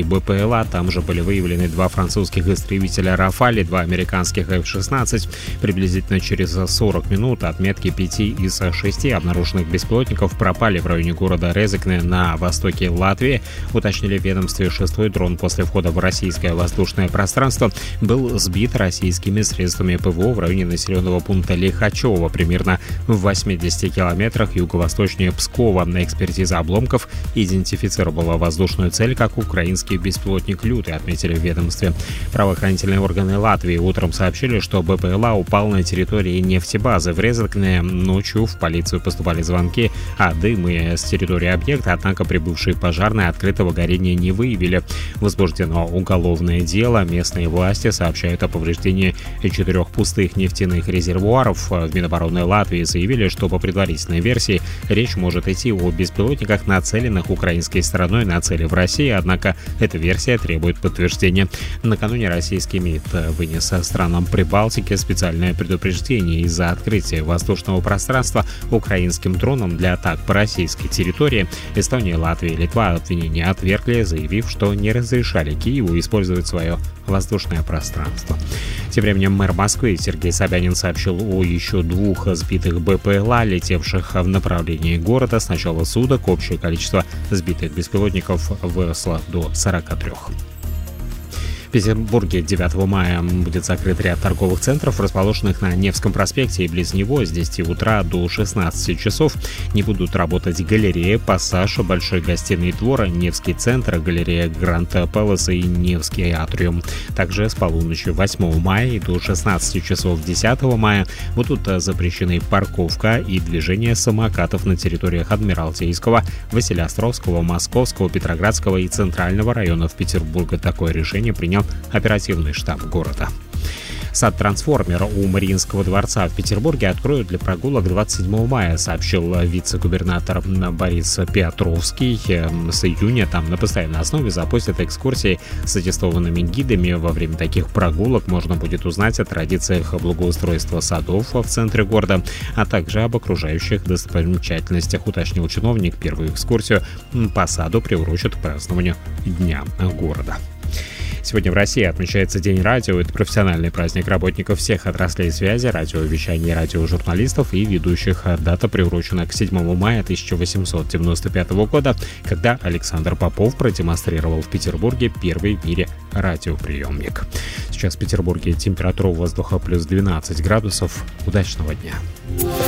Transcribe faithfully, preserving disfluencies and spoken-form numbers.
БПЛА. Там же были выявлены два французских истребителя «Рафаль» и два американских эф шестнадцать. Приблизительно через сорок минут отметки пяти из шести обнаруженных беспилотников пропали в районе города Резекне на востоке Латвии. Уточнили в ведомстве, шестой дрон после входа в российское воздушное пространство был сбит российскими средствами ПВО в районе населенного пункта Лихачево, примерно в восьмидесяти километрах юго-восточнее Пскова. Экспертиза обломков идентифицировала воздушную цель как украинский беспилотник «Лютый», отметили в ведомстве. Правоохранительные органы Латвии утром сообщили, что БПЛА упал на территории нефтебазы в Резекне. Ночью в полицию поступали звонки о дыме с территории объекта, однако прибывшие пожарные открытого горения не выявили. Возбуждено уголовное дело. Местные власти сообщают о повреждении четырех пустых нефтяных резервуаров. В Минобороны Латвии заявили, что по предварительной версии речь может идти о беспилотниках, нацеленных украинской стороной на цели в России, однако эта версия требует подтверждения. Накануне российский МИД вынес странам Прибалтики специальное предупреждение из-за открытия воздушного пространства украинским дроном для атак по российской территории. Эстония, Латвия и Литва обвинения отвергли, заявив, что не разрешали Киеву использовать свое воздушное пространство. Тем временем мэр Москвы Сергей Собянин сообщил о еще двух сбитых БПЛА, летевших в направлении города с начала суток. Общее количество сбитых беспилотников выросло до сорока трёх. В Петербурге девятого мая будет закрыт ряд торговых центров, расположенных на Невском проспекте и близ него. С десяти утра до шестнадцати часов не будут работать галерея «Пассаж», Большой гостиный двор, Невский центр, галерея «Гранд Пэлас» и Невский атриум. Также с полуночи восьмого мая и до шестнадцати часов десятого мая будут запрещены парковка и движение самокатов на территориях Адмиралтейского, Василеостровского, Московского, Петроградского и Центрального районов Петербурга. Такое решение принял оперативный штаб города. Сад-трансформер у Мариинского дворца в Петербурге откроют для прогулок двадцать седьмого мая, сообщил вице-губернатор Борис Петровский. С июня там на постоянной основе запустят экскурсии с аттестованными гидами. Во время таких прогулок можно будет узнать о традициях благоустройства садов в центре города, а также об окружающих достопримечательностях, уточнил чиновник. Первую экскурсию по саду приурочат к празднованию Дня города. Сегодня в России отмечается День радио. Это профессиональный праздник работников всех отраслей связи, радиовещания, радиожурналистов и ведущих. Дата приурочена к седьмому мая тысяча восемьсот девяносто пятого года, когда Александр Попов продемонстрировал в Петербурге первый в мире радиоприемник. Сейчас в Петербурге температура воздуха плюс двенадцать градусов. Удачного дня!